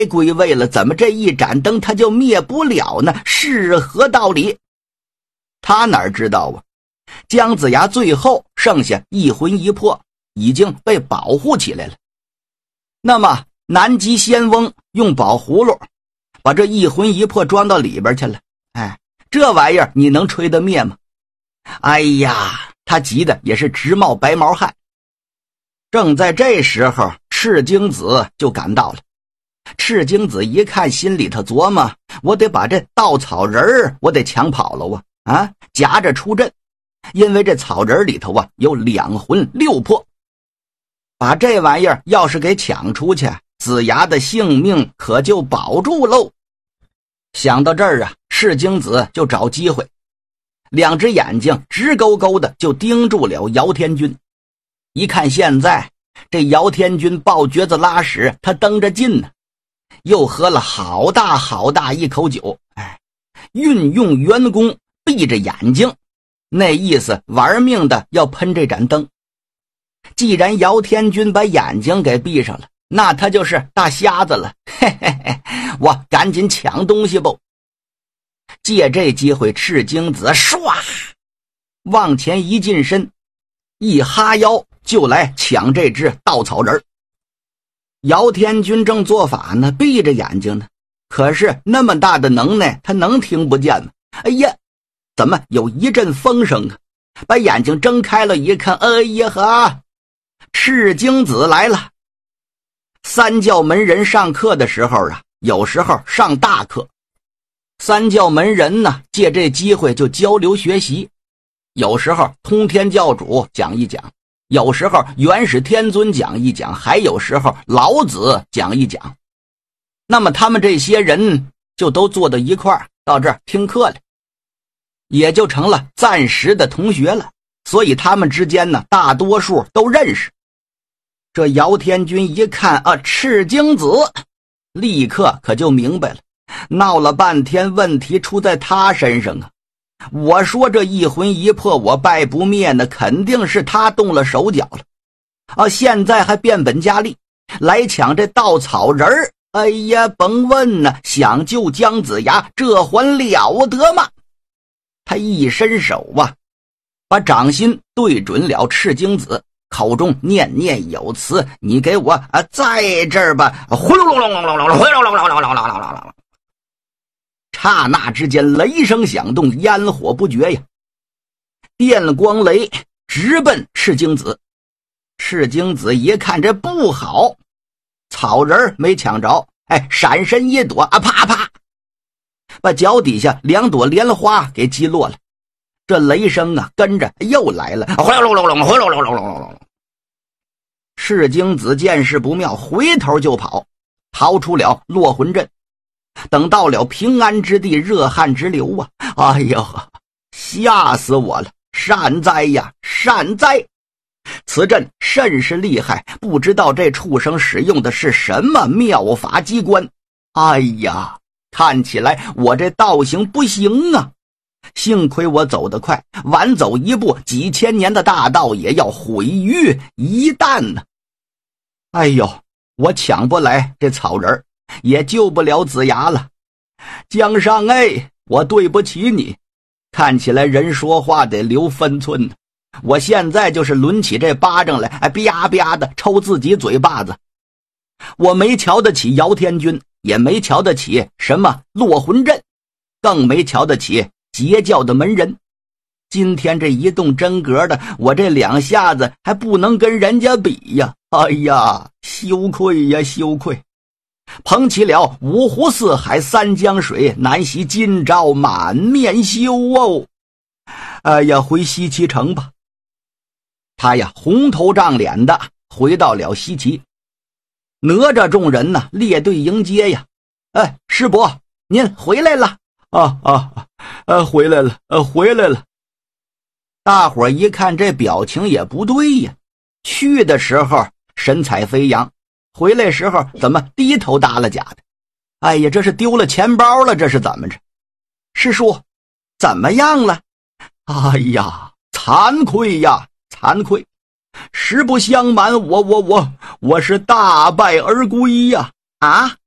归位了，怎么这一盏灯他就灭不了呢？是何道理？他哪知道啊，姜子牙最后剩下一魂一魄，已经被保护起来了。那么南极仙翁用宝葫芦把这一魂一魄装到里边去了，这玩意儿你能吹得灭吗？哎呀，他急得也是直冒白毛汗。正在这时候，赤精子就赶到了。赤精子一看，心里头琢磨，我得把这稻草人我得抢跑了夹着出阵，因为这草人里头有2魂6魄，把这玩意儿要是给抢出去，子牙的性命可就保住喽。想到这儿赤精子就找机会，2只眼睛直勾勾的就盯住了姚天军。一看现在这姚天军抱橛子拉屎，他蹬着劲呢，又喝了好大好大一口酒，运用元功，闭着眼睛，那意思玩命的要喷这盏灯。既然姚天军把眼睛给闭上了，那他就是大瞎子了，我赶紧抢东西吧。借这机会，赤精子唰往前一近身，一哈腰就来抢这只稻草人。姚天军正做法呢，闭着眼睛呢，可是那么大的能耐，他能听不见吗？哎呀，怎么有一阵风声啊？把眼睛睁开了一看，哎呀哈，赤精子来了。三教门人上课的时候有时候上大课，三教门人呢借这机会就交流学习，有时候通天教主讲一讲，有时候元始天尊讲一讲，还有时候老子讲一讲。那么他们这些人就都坐到一块儿，到这儿听课了，也就成了暂时的同学了，所以他们之间呢大多数都认识。这姚天军一看赤精子，立刻可就明白了，闹了半天问题出在他身上啊。我说这一魂一魄我败不灭呢，肯定是他动了手脚了现在还变本加厉来抢这稻草人儿。哎呀，甭问呢，想救姜子牙这还了得吗？他一伸手把掌心对准了赤精子，口中念念有词，你给我在这儿吧。刹那之间，雷声响动，烟火不绝呀，电光雷直奔赤精子。赤精子一看这不好，草人没抢着，闪身一躲啪啪，把脚底下2朵莲花给击落了。这雷声跟着又来了，赤精子见势不妙，回头就跑，逃出了落魂阵。等到了平安之地，热汗直流哎呦，吓死我了，善哉呀，善哉！此阵甚是厉害，不知道这畜生使用的是什么妙法机关。哎呀，看起来我这道行不行啊！幸亏我走得快，晚走一步，几千年的大道也要毁于一旦呢。哎呦，我抢不来这草人，也救不了子牙了。姜尚我对不起你，看起来人说话得留分寸呢。我现在就是抡起这巴掌来，啪啪的抽自己嘴巴子。我没瞧得起姚天军，也没瞧得起什么落魂阵，更没瞧得起截教的门人。今天这一动真格的，我这2下子还不能跟人家比呀！哎呀，羞愧呀，羞愧！捧起了5湖4海3江水，难洗今朝满面羞哦！哎呀，回西岐城吧。他红头胀脸的回到了西岐。哪吒众人列队迎接呀。师伯，您回来了。 回来了，回来了。 大伙一看这表情也不对呀，去的时候神采飞扬，回来时候怎么低头耷拉甲的？哎呀，这是丢了钱包了，这是怎么着？师叔，怎么样了？ 哎呀，惭愧呀，惭愧！实不相瞒，我是大败而归呀！